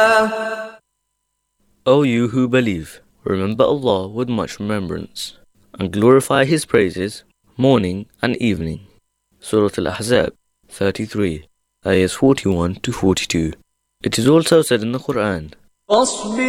O you who believe, remember Allah with much remembrance, and glorify His praises morning and evening. Surah Al-Ahzab 33, ayahs 41 to 42. It is also said in the Quran,